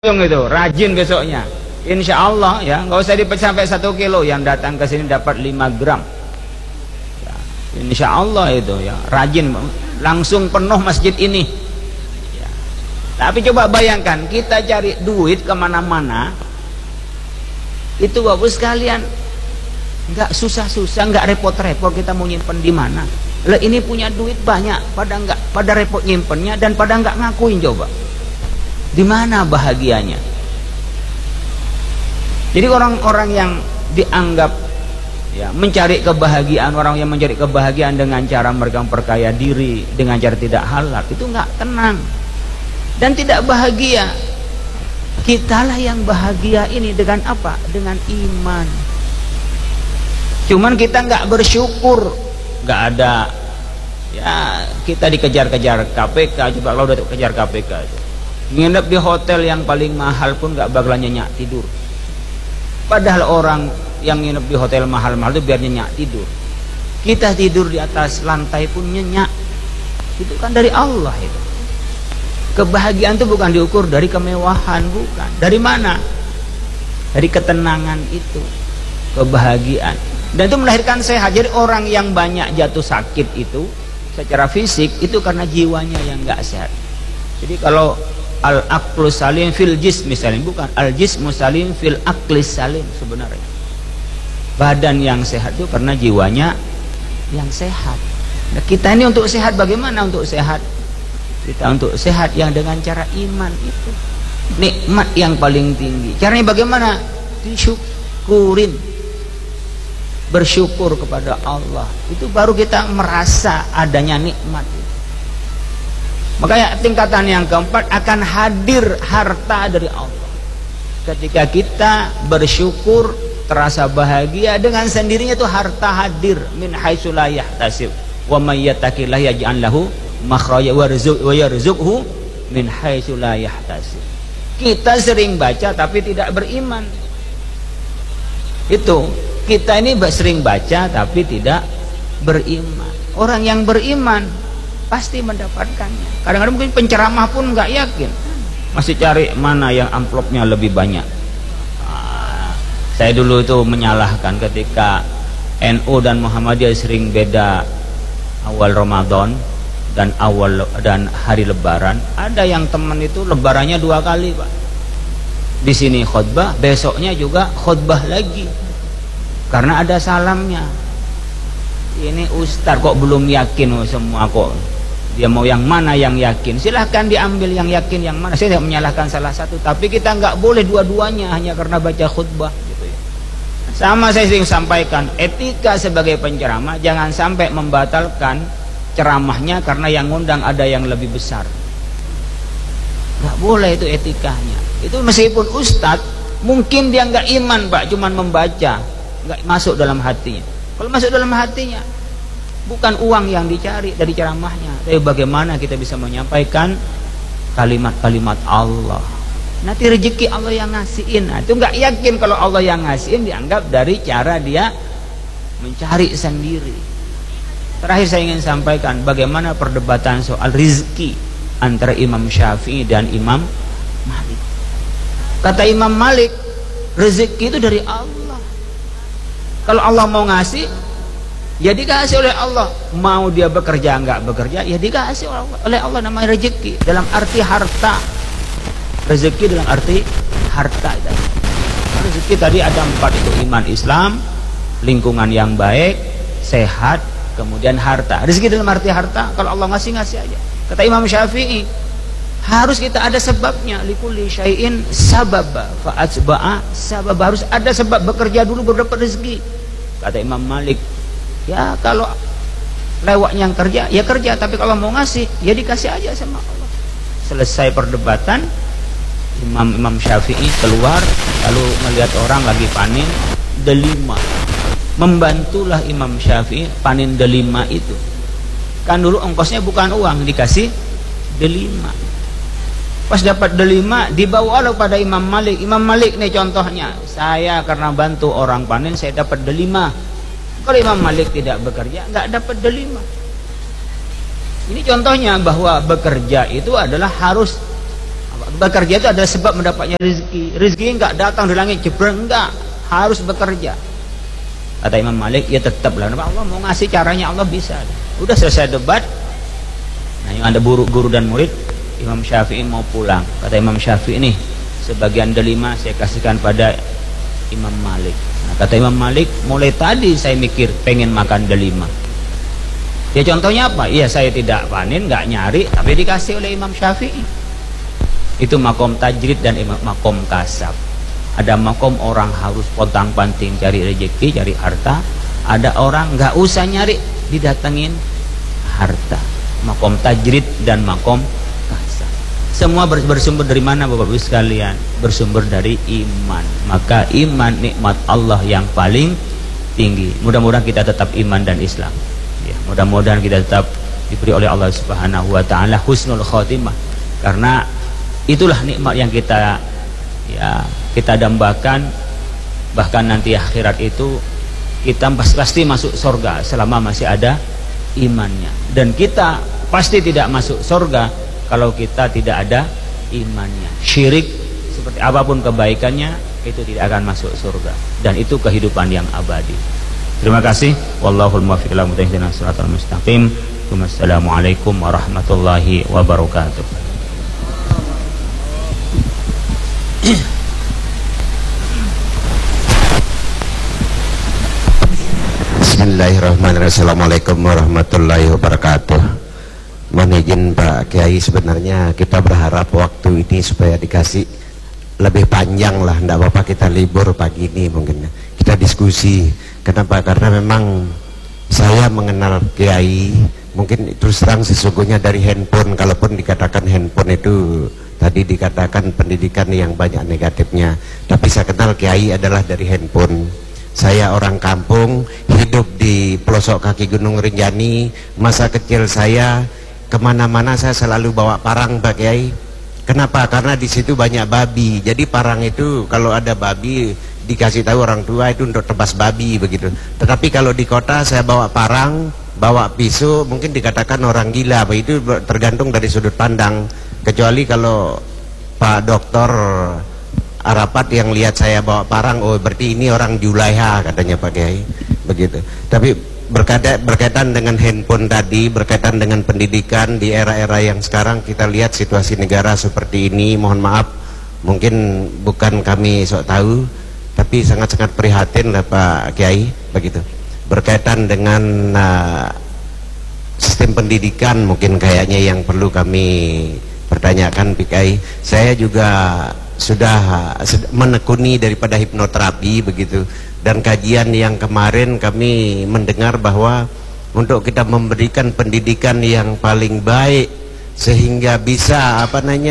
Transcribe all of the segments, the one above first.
itu rajin besoknya, insya Allah ya, nggak usah dipecah sampai 1 kilo, yang datang ke sini dapat 5 gram ya, insya Allah itu ya, rajin langsung penuh masjid ini ya. Tapi coba bayangkan kita cari duit kemana-mana itu Bapak sekalian, nggak susah-susah, nggak repot-repot, kita mau nyimpen di mana. Lah ini punya duit banyak, pada repot nyimpennya dan pada nggak ngakuin. Coba di mana bahagianya? Jadi orang-orang yang dianggap ya mencari kebahagiaan, orang yang mencari kebahagiaan dengan cara mereka memperkaya diri dengan cara tidak halal, itu nggak tenang dan tidak bahagia. Kitalah yang bahagia ini dengan apa? Dengan iman. Cuman kita nggak bersyukur, nggak ada ya, kita dikejar-kejar KPK. Coba kalau udah kejar KPK itu, nginep di hotel yang paling mahal pun gak bakalan nyenyak tidur. Padahal orang yang nginep di hotel mahal-mahal itu biar nyenyak tidur. Kita tidur di atas lantai pun nyenyak. Itu kan dari Allah itu. Kebahagiaan itu bukan diukur dari kemewahan, bukan. Dari mana? Dari ketenangan itu, kebahagiaan. Dan itu melahirkan sehat. Jadi orang yang banyak jatuh sakit itu secara fisik itu karena jiwanya yang gak sehat. Jadi kalau al-aqlu salim fil jism misalnya, bukan al-jismu salim fil aqli salim. Sebenarnya badan yang sehat itu karena jiwanya yang sehat. Nah, kita ini untuk sehat bagaimana? Untuk sehat kita untuk sehat yang dengan cara iman itu nikmat yang paling tinggi. Caranya bagaimana? Disyukurin, bersyukur kepada Allah, itu baru kita merasa adanya nikmat. Makanya tingkatan yang keempat akan hadir harta dari Allah. Ketika kita bersyukur, terasa bahagia, dengan sendirinya itu harta hadir. Min haitsu la yahtasib wa may yattaqillaha yaj'al lahu makhraja wa yarzuqhu min haitsu la yahtasib. Kita sering baca tapi tidak beriman. Itu kita ini sering baca tapi tidak beriman. Orang yang beriman pasti mendapatkannya. Kadang-kadang mungkin penceramah pun nggak yakin, masih cari mana yang amplopnya lebih banyak. Saya dulu itu menyalahkan ketika NU dan Muhammadiyah sering beda awal Ramadan dan hari Lebaran. Ada yang teman itu Lebarannya 2 kali, Pak. Di sini khutbah, besoknya juga khutbah lagi, karena ada salamnya. Ini ustaz kok belum yakin semua kok. Dia mau yang mana yang yakin? Silahkan diambil yang yakin yang mana. Saya tidak menyalahkan salah satu, tapi kita nggak boleh dua-duanya hanya karena baca khutbah gitu ya. Sama saya sering sampaikan, etika sebagai penceramah jangan sampai membatalkan ceramahnya karena yang ngundang ada yang lebih besar. Nggak boleh itu etikanya. Itu meskipun ustadz, mungkin dia nggak iman, Pak, cuman membaca, nggak masuk dalam hatinya. Kalau masuk dalam hatinya, bukan uang yang dicari dari ceramahnya, tapi bagaimana kita bisa menyampaikan kalimat-kalimat Allah. Nanti rezeki Allah yang ngasihin. Nah, itu nggak yakin kalau Allah yang ngasihin, dianggap dari cara dia mencari sendiri. Terakhir saya ingin sampaikan bagaimana perdebatan soal rizki antara Imam Syafi'i dan Imam Malik. Kata Imam Malik, rezeki itu dari Allah. Kalau Allah mau ngasih, ya dikasih oleh Allah. Mau dia bekerja nggak bekerja, ya dikasih oleh Allah. Namanya rezeki dalam arti harta. Rezeki dalam arti harta. Rezeki tadi ada 4 itu: iman Islam, lingkungan yang baik, sehat, kemudian harta. Rezeki dalam arti harta, kalau Allah ngasih aja. Kata Imam Syafi'i, harus kita ada sebabnya. Likulli syai'in sababa fa atba'a sababa. Harus ada sebab, bekerja dulu baru dapat rezeki. Kata Imam Malik, ya kalau lewat yang kerja, ya kerja, tapi kalau mau ngasih, ya dikasih aja sama Allah. Selesai perdebatan, Imam Syafi'i keluar, lalu melihat orang lagi panen delima. Membantulah Imam Syafi'i panen delima itu. Kan dulu ongkosnya bukan uang, dikasih delima. Pas dapat delima, dibawa pada Imam Malik. Imam Malik nih contohnya, saya karena bantu orang panen, saya dapat delima. Kalau Imam Malik tidak bekerja, nggak dapat delima. Ini contohnya bahwa bekerja itu adalah harus Bekerja itu adalah sebab mendapatnya rezeki. Rezeki enggak datang dari langit jebrang, enggak, harus bekerja. Kata Imam Malik, ya tetaplah Allah mau ngasih caranya, Allah bisa. Udah selesai debat. Nah, yang ada guru dan murid, Imam Syafi'i mau pulang. Kata Imam Syafi'i, nih sebagian delima saya kasihkan pada Imam Malik. Nah, kata Imam Malik, mulai tadi saya mikir pengen makan delima. Ya contohnya apa? Iya, saya tidak panen, nggak nyari, tapi dikasih oleh Imam Syafi'i. Itu makom tajrid dan makom kasab. Ada makom orang harus pontang-panting cari rezeki, cari harta. Ada orang nggak usah nyari, didatengin harta. Makom tajrid dan makom kasab. Semua bersumber dari mana Bapak Ibu sekalian? Bersumber dari iman. Maka iman nikmat Allah yang paling tinggi. Mudah-mudahan kita tetap iman dan Islam. Ya, mudah-mudahan kita tetap diberi oleh Allah Subhanahu wa taala husnul khotimah. Karena itulah nikmat yang kita dambakan. Bahkan nanti akhirat itu kita pasti masuk surga selama masih ada imannya, dan kita pasti tidak masuk surga kalau kita tidak ada imannya. Syirik seperti apapun kebaikannya itu tidak akan masuk surga, dan itu kehidupan yang abadi. Terima kasih. Wallahul muwaffiq ila shiratal mustaqim. Wassalamualaikum warahmatullahi wabarakatuh. Bismillahirrahmanirrahim. Assalamualaikum warahmatullahi wabarakatuh. Mohon izin Pak Kiai, sebenarnya kita berharap waktu ini supaya dikasih lebih panjang lah. Tidak apa-apa kita libur pagi ini, mungkin kita diskusi. Kenapa? Karena memang saya mengenal Kiai mungkin terus terang sesungguhnya dari handphone. Kalaupun dikatakan handphone itu tadi dikatakan pendidikan yang banyak negatifnya, tapi saya kenal Kiai adalah dari handphone. Saya orang kampung, hidup di pelosok kaki Gunung Rinjani. Masa kecil saya kemana-mana saya selalu bawa parang Pak Kiai. Kenapa? Karena di situ banyak babi. Jadi parang itu kalau ada babi dikasih tahu orang tua itu untuk tebas babi begitu. Tetapi kalau di kota saya bawa parang, bawa pisau, mungkin dikatakan orang gila. Itu tergantung dari sudut pandang. Kecuali kalau Pak Dokter Arapat yang lihat saya bawa parang, oh berarti ini orang Julaiha katanya Pak Kiai begitu. Tapi berkaitan dengan handphone tadi, berkaitan dengan pendidikan di era-era yang sekarang kita lihat situasi negara seperti ini, mohon maaf mungkin bukan kami sok tahu, tapi sangat-sangat prihatin lah Pak Kiai begitu. Berkaitan dengan sistem pendidikan mungkin kayaknya yang perlu kami pertanyakan Pak Kiai. Saya juga sudah menekuni daripada hipnoterapi begitu, dan kajian yang kemarin kami mendengar bahwa untuk kita memberikan pendidikan yang paling baik sehingga bisa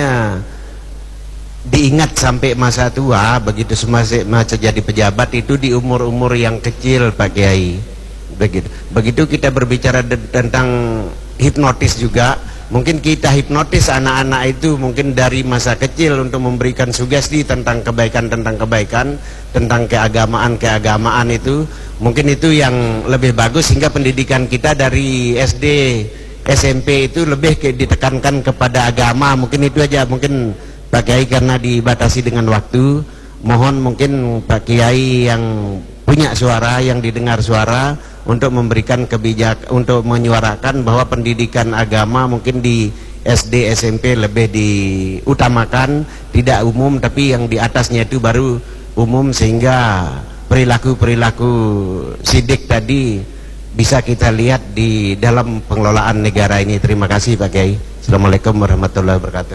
diingat sampai masa tua begitu, semasa jadi pejabat itu di umur-umur yang kecil Pak Kiai begitu kita berbicara tentang hipnotis juga. Mungkin kita hipnotis anak-anak itu mungkin dari masa kecil untuk memberikan sugesti tentang kebaikan, tentang keagamaan itu. Mungkin itu yang lebih bagus, sehingga pendidikan kita dari SD, SMP itu lebih ditekankan kepada agama. Mungkin itu aja, mungkin Pak Kiai karena dibatasi dengan waktu. Mohon mungkin Pak Kiai yang punya suara, yang didengar suara, untuk memberikan untuk menyuarakan bahwa pendidikan agama mungkin di SD SMP lebih diutamakan, tidak umum, tapi yang di atasnya itu baru umum, sehingga perilaku-perilaku sidik tadi bisa kita lihat di dalam pengelolaan negara ini. Terima kasih Pak Kiai. Assalamualaikum warahmatullahi wabarakatuh.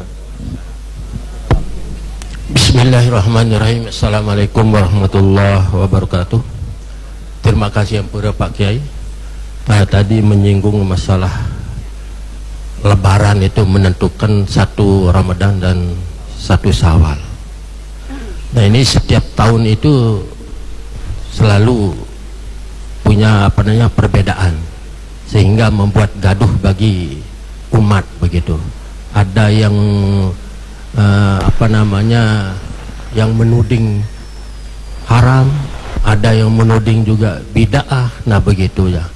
Bismillahirrahmanirrahim. Assalamualaikum warahmatullahi wabarakatuh. Terima kasih yang mulia Pak Kiai. Tadi menyinggung masalah Lebaran itu menentukan satu Ramadan dan satu Syawal. Nah ini setiap tahun itu selalu punya perbedaan, sehingga membuat gaduh bagi umat begitu. Ada yang yang menuding haram, ada yang menuding juga bid'ah. Nah begitu ya.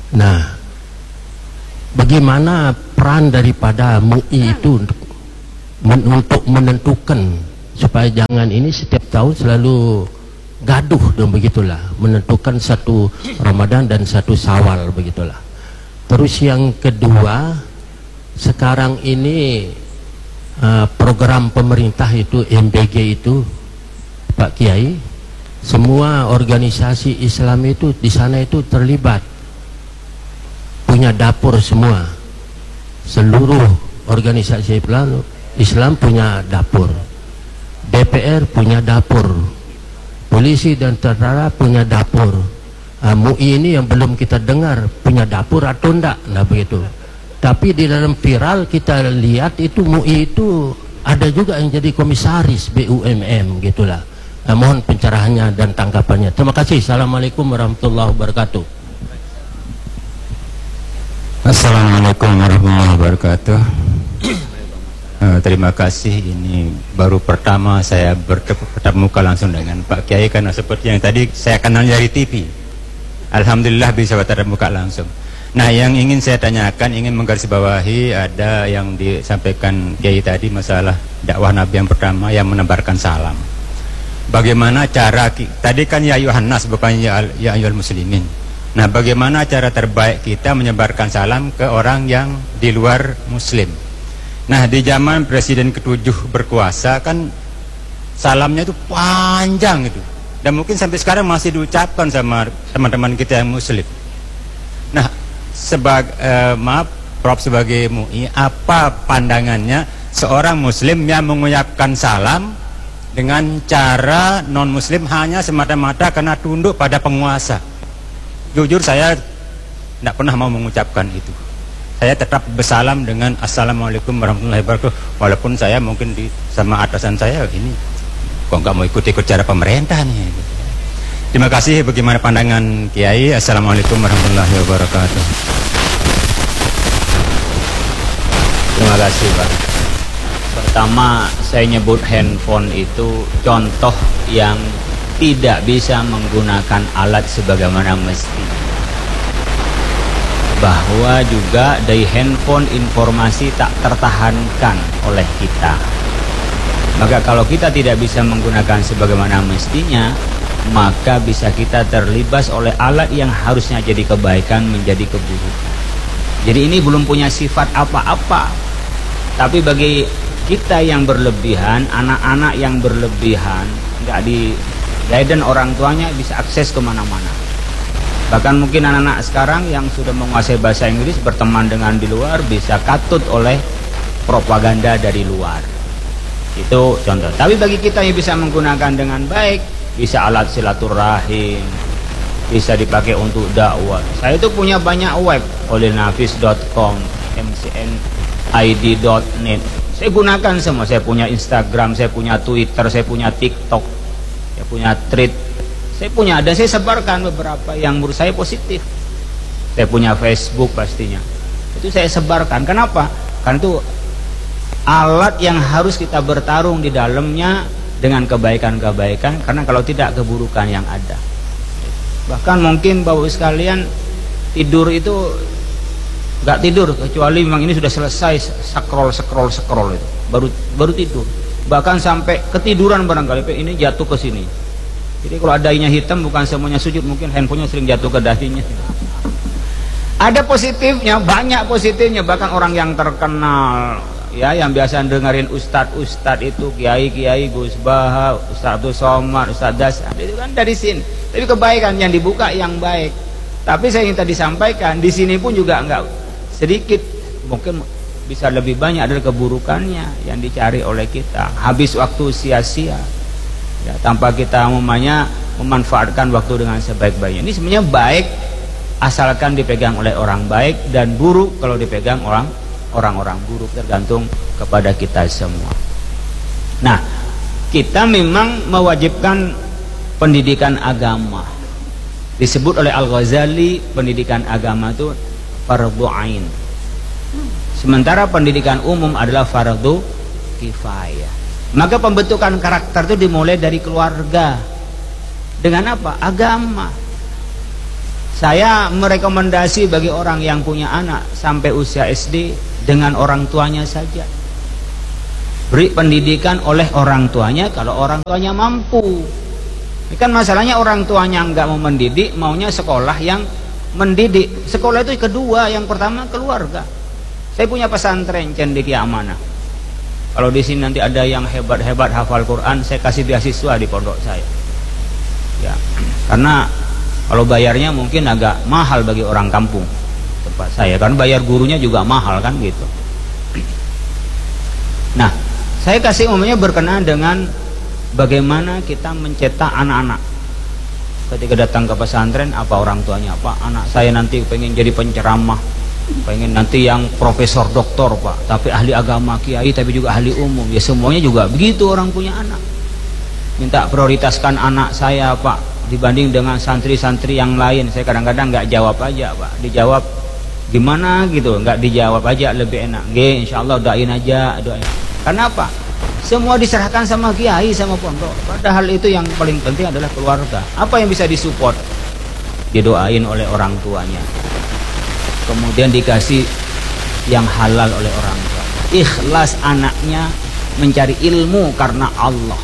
Nah bagaimana peran daripada MUI itu untuk menentukan supaya jangan ini setiap tahun selalu gaduh dan begitulah, menentukan satu Ramadan dan satu Syawal begitulah. Terus yang kedua, sekarang ini program pemerintah itu MBG itu Pak Kiai, semua organisasi Islam itu di sana itu terlibat, punya dapur semua, seluruh organisasi Islam punya dapur, DPR punya dapur, polisi dan tentara punya dapur. MUI ini yang belum kita dengar punya dapur atau enggak, nah begitu. Tapi di dalam viral kita lihat itu MUI itu ada juga yang jadi komisaris BUMN gitulah. Mohon pencerahannya dan tanggapannya. Terima kasih. Assalamualaikum warahmatullahi wabarakatuh. Assalamualaikum warahmatullahi wabarakatuh. Terima kasih. Ini baru pertama saya bertemu muka langsung dengan Pak Kiai, karena seperti yang tadi saya kenal dari TV. Alhamdulillah bisa bertatap muka langsung. Nah, yang ingin saya tanyakan, ingin menggarisbawahi ada yang disampaikan Kiai tadi, masalah dakwah Nabi yang pertama yang menebarkan salam. Bagaimana cara, tadi kan ya ayuhan nas bukan ya ayyuhal muslimin. Nah, bagaimana cara terbaik kita menyebarkan salam ke orang yang di luar muslim? Nah, di zaman Presiden ke-7 berkuasa kan salamnya itu panjang itu, dan mungkin sampai sekarang masih diucapkan sama teman-teman kita yang muslim. Nah, maaf Prof, sebagai MUI, apa pandangannya seorang muslim yang mengucapkan salam dengan cara non muslim hanya semata-mata karena tunduk pada penguasa? Jujur saya tidak pernah mau mengucapkan itu. Saya tetap bersalam dengan assalamualaikum warahmatullahi wabarakatuh, walaupun saya mungkin sama atasan saya ini kok nggak mau ikut-ikut cara pemerintah nih. Terima kasih. Bagaimana pandangan Kiai? Assalamualaikum warahmatullahi wabarakatuh. Terima kasih Pak. Pertama, saya nyebut handphone itu contoh yang tidak bisa menggunakan alat sebagaimana mestinya. Bahwa juga dari handphone informasi tak tertahankan oleh kita. Maka kalau kita tidak bisa menggunakan sebagaimana mestinya, maka bisa kita terlibas oleh alat yang harusnya jadi kebaikan menjadi keburukan. Jadi ini belum punya sifat apa-apa. Tapi bagi kita yang berlebihan, anak-anak yang berlebihan, nggak di guidance orang tuanya, bisa akses kemana-mana. Bahkan mungkin anak-anak sekarang yang sudah menguasai bahasa Inggris, berteman dengan di luar, bisa katut oleh propaganda dari luar. Itu contoh. Tapi bagi kita yang bisa menggunakan dengan baik, bisa alat silaturahim, bisa dipakai untuk dakwah. Saya itu punya banyak web, olinafis.com, mcnid.net. Saya gunakan semua. Saya punya Instagram, saya punya Twitter, saya punya TikTok, saya punya Thread, saya punya, dan saya sebarkan beberapa yang menurut saya positif. Saya punya Facebook pastinya. Itu saya sebarkan. Kenapa? Karena itu alat yang harus kita bertarung di dalamnya dengan kebaikan-kebaikan, karena kalau tidak keburukan yang ada. Bahkan mungkin Bapak sekalian tidur itu nggak tidur kecuali memang ini sudah selesai scroll itu baru tidur. Bahkan sampai ketiduran barangkali ini jatuh ke sini. Jadi kalau dahinya hitam bukan semuanya sujud, mungkin handphonenya sering jatuh ke dahinya. Ada positifnya, banyak positifnya. Bahkan orang yang terkenal, ya, yang biasa dengerin ustadz itu, kiai Gus Baha, Ustadz Abdul Somad, Ustadz Dasar, itu kan dari sini. Tapi kebaikan yang dibuka yang baik. Tapi saya ingin tadi sampaikan, di sini pun juga enggak sedikit, mungkin bisa lebih banyak dari keburukannya yang dicari oleh kita. Habis waktu sia-sia, ya, tanpa kita memanfaatkan waktu dengan sebaik-baiknya. Ini sebenarnya baik asalkan dipegang oleh orang baik, dan buruk kalau dipegang orang-orang buruk, tergantung kepada kita semua. Nah, kita memang mewajibkan pendidikan agama. Disebut oleh Al-Ghazali, pendidikan agama itu fardhu ain. Sementara pendidikan umum adalah fardhu kifayah. Maka pembentukan karakter itu dimulai dari keluarga. Dengan apa? Agama. Saya merekomendasi bagi orang yang punya anak sampai usia SD dengan orang tuanya saja. beri pendidikan oleh orang tuanya kalau orang tuanya mampu. Ini kan masalahnya orang tuanya nggak mau mendidik, maunya sekolah yang mendidik. Sekolah itu kedua, yang pertama keluarga. Saya punya pesantren Cendekia Amanah. Kalau di sini nanti ada yang hebat-hebat hafal Quran, saya kasih beasiswa di pondok saya. Ya, karena kalau bayarnya mungkin agak mahal bagi orang kampung tempat saya, kan bayar gurunya juga mahal kan gitu. Nah, saya kasih umumnya berkenaan dengan bagaimana kita mencetak anak-anak. Ketika datang ke pesantren, apa orang tuanya, Pak, anak saya nanti pengen jadi penceramah, pengen nanti yang profesor doktor, Pak, tapi ahli agama, kiai, tapi juga ahli umum. Ya semuanya juga begitu orang punya anak. Minta prioritaskan anak saya, Pak, dibanding dengan santri-santri yang lain. Saya kadang-kadang nggak jawab aja, Pak, dijawab gimana gitu, nggak dijawab aja lebih enak. Nggih, insyaallah doain aja, doain. Kenapa? Semua diserahkan sama kiai, sama pondok. Padahal itu yang paling penting adalah keluarga. Apa yang bisa disupport? Didoain oleh orang tuanya. Kemudian dikasih yang halal oleh orang tua. Ikhlas anaknya mencari ilmu karena Allah.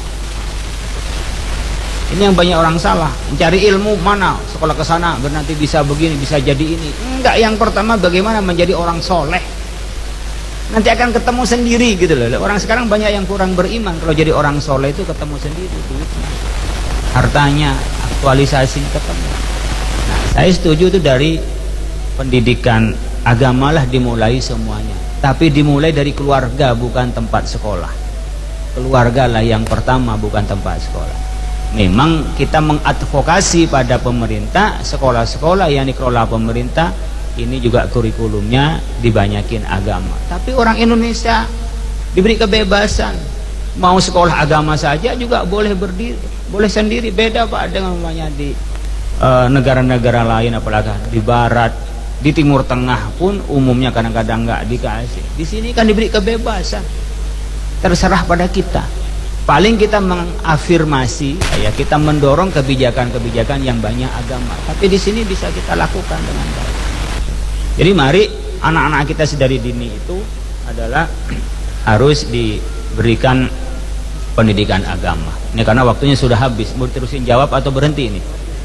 Ini yang banyak orang salah. Mencari ilmu mana? Sekolah ke sana, nanti bisa begini, bisa jadi ini. Enggak, yang pertama bagaimana menjadi orang soleh. Nanti akan ketemu sendiri gitu loh. Orang sekarang banyak yang kurang beriman. Kalau jadi orang soleh itu ketemu sendiri duitnya, hartanya, aktualisasi ketemu. Nah, saya setuju itu dari pendidikan agamalah dimulai semuanya. Tapi dimulai dari keluarga, bukan tempat sekolah. Keluarga lah yang pertama, bukan tempat sekolah. Memang kita mengadvokasi pada pemerintah, sekolah-sekolah yang dikelola pemerintah ini juga kurikulumnya dibanyakin agama. Tapi orang Indonesia diberi kebebasan, mau sekolah agama saja juga boleh berdiri, boleh sendiri. Beda Pak dengan umumnya di negara-negara lain, apalagi di Barat, di Timur Tengah pun umumnya kadang-kadang nggak dikasih. Di sini kan diberi kebebasan, terserah pada kita. Paling kita mengafirmasi, ya kita mendorong kebijakan-kebijakan yang banyak agama. Tapi di sini bisa kita lakukan dengan baik. Jadi mari anak-anak kita sedari dini itu adalah harus diberikan pendidikan agama. Ini karena waktunya sudah habis. Mau terusin jawab atau berhenti ini?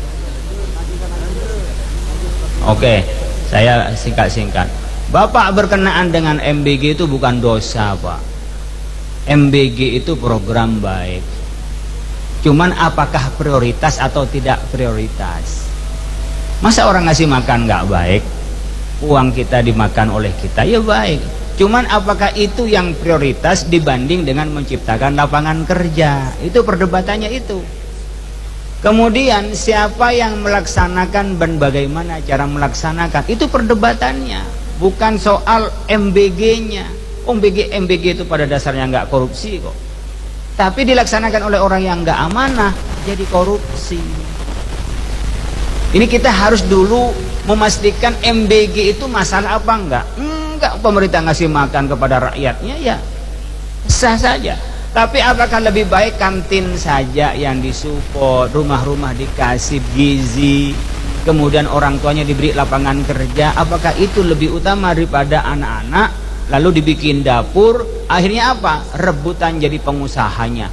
Oke, saya singkat-singkat. Bapak berkenaan dengan MBG itu bukan dosa, Pak. MBG itu program baik. Cuman apakah prioritas atau tidak prioritas? Masa orang ngasih makan nggak baik? Uang kita dimakan oleh kita, ya baik. Cuman apakah itu yang prioritas dibanding dengan menciptakan lapangan kerja? Itu perdebatannya itu. Kemudian siapa yang melaksanakan dan bagaimana cara melaksanakan? Itu perdebatannya, bukan soal MBG-nya. MBG itu pada dasarnya nggak korupsi kok, tapi dilaksanakan oleh orang yang nggak amanah jadi korupsi. Ini kita harus dulu memastikan MBG itu masalah apa enggak. Pemerintah ngasih makan kepada rakyatnya ya sah saja, tapi apakah lebih baik kantin saja yang disupport, rumah-rumah dikasih gizi, kemudian orang tuanya diberi lapangan kerja? Apakah itu lebih utama daripada anak-anak lalu dibikin dapur, akhirnya apa? Rebutan jadi pengusahanya.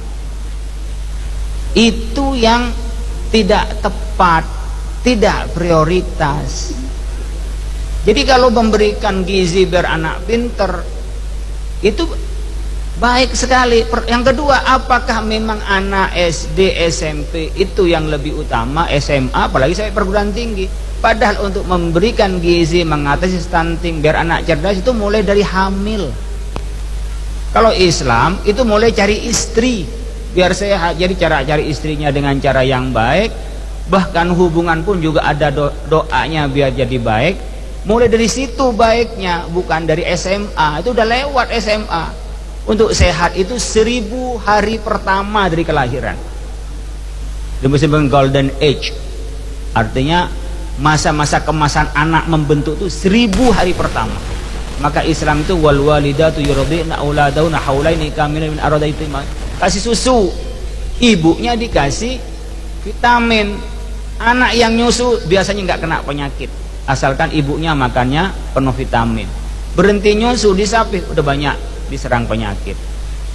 Itu yang tidak tepat, tidak prioritas. Jadi kalau memberikan gizi biar anak pinter itu baik sekali. Yang kedua, apakah memang anak SD, SMP itu yang lebih utama, SMA, apalagi saya perguruan tinggi? Padahal untuk memberikan gizi, mengatasi stunting, biar anak cerdas itu mulai dari hamil. Kalau Islam itu mulai cari istri, biar sehat. Jadi cara cari istrinya dengan cara yang baik. Bahkan hubungan pun juga ada doanya biar jadi baik. Mulai dari situ baiknya, bukan dari SMA. Itu udah lewat SMA. Untuk sehat itu 1000 hari pertama dari kelahiran. Disebut golden age. Artinya masa-masa kemasan anak membentuk itu 1000 hari pertama. Maka Islam itu wal walidatu yurdi'na auladahunna haulaini kamilain min aradaiti. Kasih susu, ibunya dikasih vitamin. Anak yang nyusu biasanya nggak kena penyakit asalkan ibunya makannya penuh vitamin. Berhenti nyusu di sapi udah banyak diserang penyakit.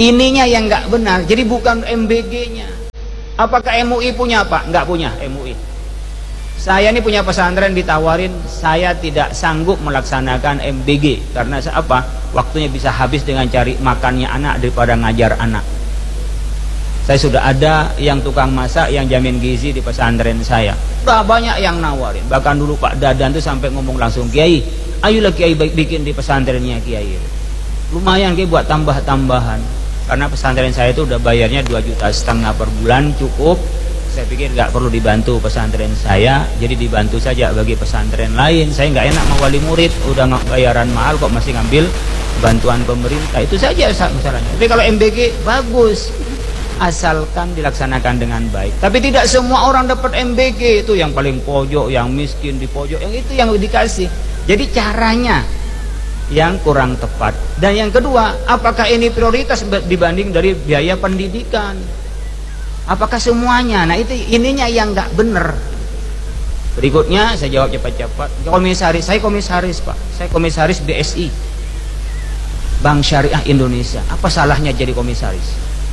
ininya yang nggak benar. Jadi bukan MBG-nya. Apakah MUI punya apa? Nggak punya MUI. Saya ini punya pesantren, ditawarin, saya tidak sanggup melaksanakan MBG karena apa? Waktunya bisa habis dengan cari makannya anak daripada ngajar anak. Saya sudah ada yang tukang masak, yang jamin gizi di pesantren saya. Udah banyak yang nawarin. Bahkan dulu Pak Dadan tuh sampai ngomong langsung, Kiai, ayolah Kiai bikin di pesantrennya Kiai. Lumayan Kiai buat tambah-tambahan. Karena pesantren saya itu udah bayarnya 2,5 juta per bulan cukup. Saya pikir nggak perlu dibantu pesantren saya, jadi dibantu saja bagi pesantren lain. Saya nggak enak mau wali murid, udah bayaran mahal kok masih ngambil bantuan pemerintah. Itu saja masalahnya. Tapi kalau MBG bagus, asalkan dilaksanakan dengan baik. Tapi tidak semua orang dapat MBG, itu yang paling pojok, yang miskin di pojok, yang itu yang dikasih. Jadi caranya yang kurang tepat. Dan yang kedua, apakah ini prioritas dibanding dari biaya pendidikan? Apakah semuanya? Nah itu ininya yang nggak bener. Berikutnya saya jawab cepat-cepat. Komisaris, saya komisaris Pak. Saya komisaris BSI, Bank Syariah Indonesia. Apa salahnya jadi komisaris?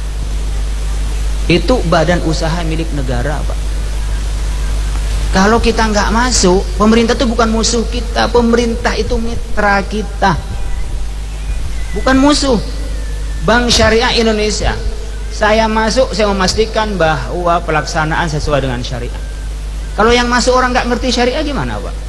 Itu badan usaha milik negara Pak. Kalau kita nggak masuk, pemerintah itu bukan musuh kita. Pemerintah itu mitra kita, bukan musuh. Bank Syariah Indonesia, saya masuk, saya memastikan bahwa pelaksanaan sesuai dengan syariah. Kalau yang masuk orang nggak ngerti syariah gimana Pak?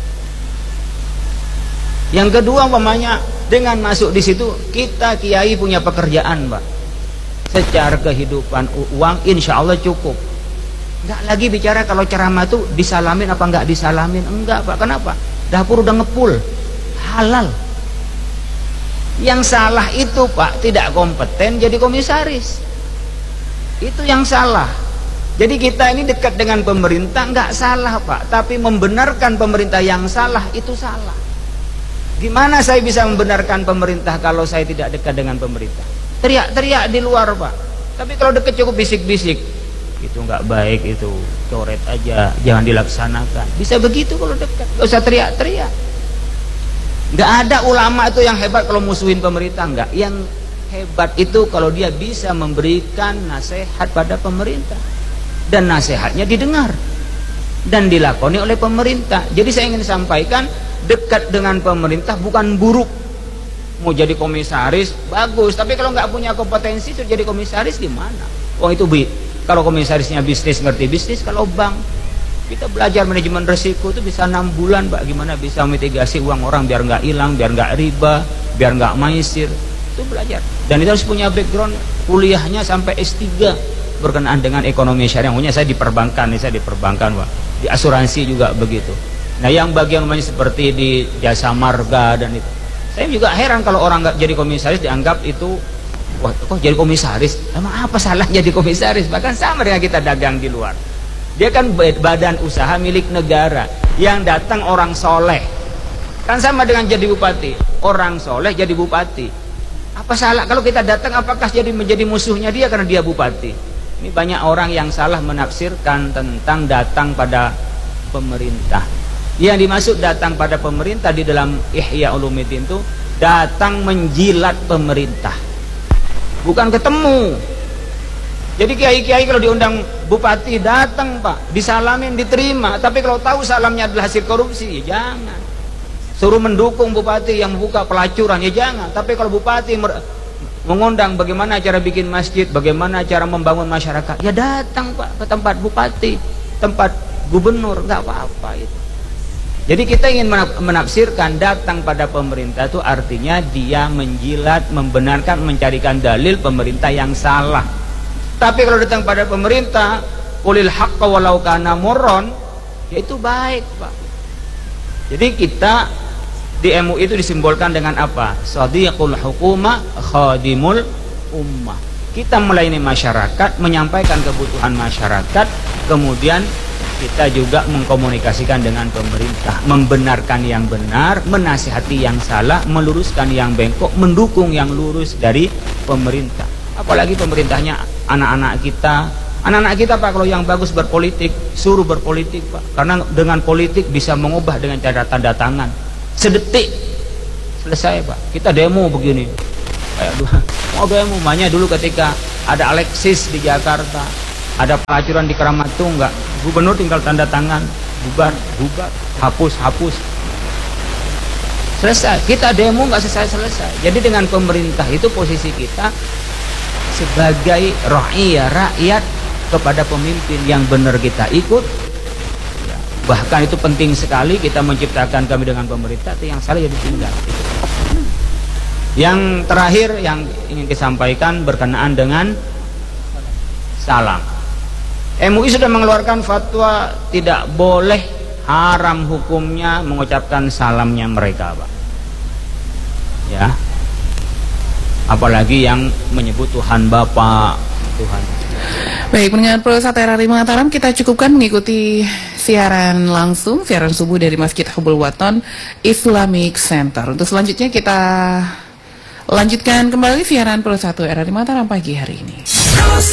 Yang kedua, umpamanya dengan masuk di situ kita kiai punya pekerjaan Pak. Secara kehidupan uang insya Allah cukup. Nggak lagi bicara kalau ceramah tuh disalamin apa nggak disalamin. Enggak Pak, kenapa? Dapur udah ngepul, halal. Yang salah itu Pak, tidak kompeten jadi komisaris. Itu yang salah. Jadi kita ini dekat dengan pemerintah nggak salah Pak, tapi membenarkan pemerintah yang salah itu salah. Gimana saya bisa membenarkan pemerintah kalau saya tidak dekat dengan pemerintah? Teriak-teriak di luar Pak. Tapi kalau dekat cukup bisik-bisik. Itu nggak baik, itu coret aja, jangan dilaksanakan. Bisa begitu kalau dekat, nggak usah teriak-teriak. Nggak ada ulama itu yang hebat kalau musuhin pemerintah, nggak. Yang hebat itu kalau dia bisa memberikan nasihat pada pemerintah dan nasihatnya didengar dan dilakoni oleh pemerintah. Jadi saya ingin sampaikan, dekat dengan pemerintah bukan buruk. Mau jadi komisaris bagus, tapi kalau nggak punya kompetensi itu jadi komisaris gimana? Oh itu kalau komisarisnya bisnis, ngerti bisnis. Kalau bank, kita belajar manajemen risiko itu bisa 6 bulan Pak. Gimana bisa mitigasi uang orang biar nggak hilang, biar nggak riba, biar nggak maisir. Itu belajar. Dan itu harus punya background kuliahnya sampai S3 berkenaan dengan ekonomi syariah. Punya saya di perbankan, Pak. Di asuransi juga begitu. Nah yang bagian seperti di jasa marga dan itu, saya juga heran kalau orang nggak jadi komisaris dianggap itu, wah kok jadi komisaris? Emang apa salah jadi komisaris? Bahkan sama dengan kita dagang di luar. Dia kan badan usaha milik negara, yang datang orang soleh. Kan sama dengan jadi bupati, orang soleh jadi bupati. Apa salah kalau kita datang? Apakah jadi menjadi musuhnya dia karena dia bupati? Ini banyak orang yang salah menafsirkan tentang datang pada pemerintah. Yang dimaksud datang pada pemerintah di dalam Ihya Ulumuddin itu datang menjilat pemerintah, bukan ketemu. Jadi kiai-kiai kalau diundang bupati datang Pak, disalamin, diterima. Tapi kalau tahu salamnya adalah hasil korupsi, ya jangan. Suruh mendukung bupati yang membuka pelacuran, ya jangan. Tapi kalau bupati mengundang bagaimana cara bikin masjid, bagaimana cara membangun masyarakat, ya datang Pak ke tempat bupati, tempat gubernur, nggak apa-apa itu. Jadi kita ingin menafsirkan datang pada pemerintah itu artinya dia menjilat, membenarkan, mencarikan dalil pemerintah yang salah. Tapi kalau datang pada pemerintah, qulil haqqa walau kana murran, ya itu baik Pak. Jadi kita di MUI itu disimbolkan dengan apa? Shadiqul hukuma khadimul ummah. Kita melayani masyarakat, menyampaikan kebutuhan masyarakat, kemudian kita juga mengkomunikasikan dengan pemerintah, membenarkan yang benar, menasihati yang salah, meluruskan yang bengkok, mendukung yang lurus dari pemerintah. Apalagi pemerintahnya anak-anak kita Pak, kalau yang bagus berpolitik, suruh berpolitik Pak, karena dengan politik bisa mengubah dengan cara tanda tangan, sedetik selesai Pak. Kita demo begini, kayak mau demo banyak dulu ketika ada Alexis di Jakarta, ada pelacuran di Keramat Tunggak, gubernur tinggal tanda tangan, bubar, hapus, selesai. Kita demo nggak selesai. Jadi dengan pemerintah itu posisi kita sebagai rakyat kepada pemimpin yang benar kita ikut. Ya, bahkan itu penting sekali, kita menciptakan kami dengan pemerintah, itu yang salah ya ditinggal. Yang terakhir yang ingin disampaikan berkenaan dengan salam. MUI sudah mengeluarkan fatwa tidak boleh, haram hukumnya mengucapkan salamnya mereka, Pak. Ya. Apalagi yang menyebut Tuhan Bapa, Tuhan. Baik, pendengar Pro 1 RRI Mataram, kita cukupkan mengikuti siaran langsung, siaran subuh dari Masjid Hubul Waton Islamic Center. Untuk selanjutnya kita lanjutkan kembali siaran Pro 1 RRI Mataram pagi hari ini.